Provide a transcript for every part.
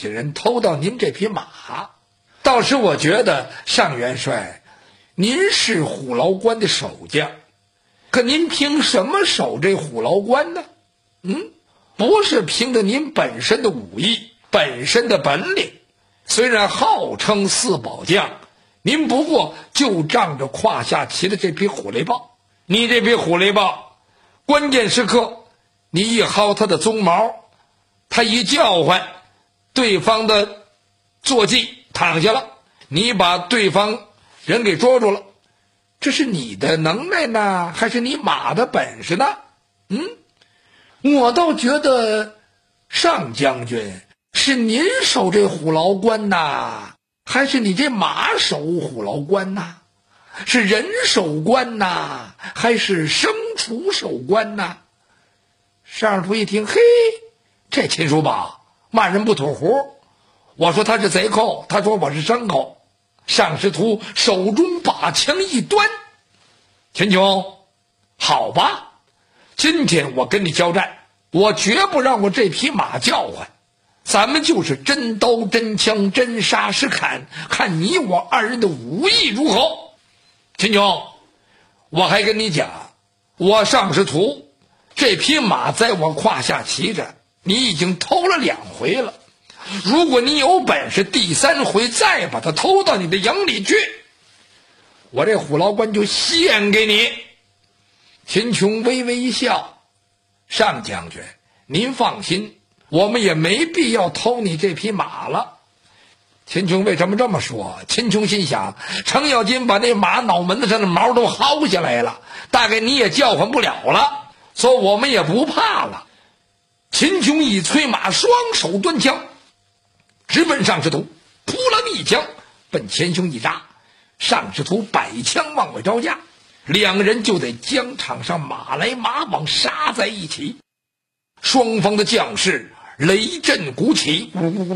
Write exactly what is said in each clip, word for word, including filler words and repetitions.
下人偷到您这匹马。倒是我觉得上元帅，您是虎牢关的守将，可您凭什么守这虎牢关呢？嗯，不是凭着您本身的武艺，本身的本领。虽然号称四宝将，您不过就仗着胯下骑的这匹虎雷豹。你这匹虎雷豹，关键时刻你一薅它的鬃毛，它一叫唤，对方的坐骑躺下了，你把对方人给捉住了。这是你的能耐呢，还是你马的本事呢？嗯，我倒觉得上将军是您守这虎牢关呐，还是你这马守虎牢关呐？是人守关呐，还是牲畜守关呐？上书一听，嘿，这秦叔宝骂人不吐胡。我说他是贼寇，他说我是牲口。上师徒手中把枪一端，秦琼，好吧，今天我跟你交战，我绝不让我这匹马叫唤。咱们就是真刀真枪真杀实砍，看你我二人的武艺如何。秦琼，我还跟你讲，我上师徒这匹马在我胯下骑着，你已经偷了两回了。如果你有本事第三回再把它偷到你的营里去，我这虎牢关就献给你。秦琼微微一笑，上将军您放心，我们也没必要偷你这匹马了。秦琼为什么这么说？秦琼心想，程咬金把那马脑门子上的毛都薅下来了，大概你也叫唤不了了，所以我们也不怕了。秦琼一催马，双手端枪直奔上师徒，扑棱一枪奔前胸一扎，上师徒摆枪往外招架，两人就在疆场上马来马往，杀在一起。双方的将士雷震鼓起，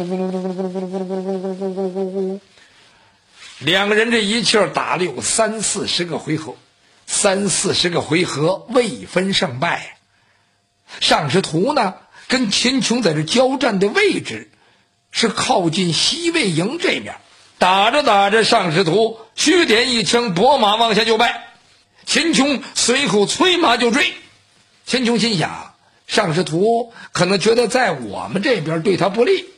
两个人这一气儿打了有三四十个回合，三四十个回合未分胜败。上师徒呢跟秦琼在这交战的位置是靠近西魏营这面，打着打着，上师徒虚点一枪，拨马往下就败。秦琼随后催马就追。秦琼心想，上师徒可能觉得在我们这边对他不利，